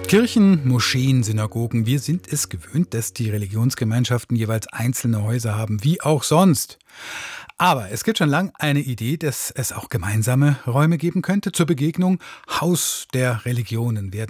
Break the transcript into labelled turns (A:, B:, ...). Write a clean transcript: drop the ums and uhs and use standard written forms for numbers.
A: Kirchen, Moscheen, Synagogen, wir sind es gewöhnt, dass die Religionsgemeinschaften jeweils einzelne Häuser haben, wie auch sonst. Aber es gibt schon lange eine Idee, dass es auch gemeinsame Räume geben könnte zur Begegnung. Haus der Religionen werden